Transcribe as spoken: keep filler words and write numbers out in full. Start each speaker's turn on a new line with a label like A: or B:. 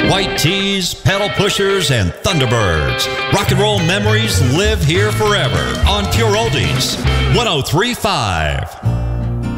A: White tees, pedal pushers, and Thunderbirds. Rock and roll memories live here forever on Pure Oldies one oh three point five.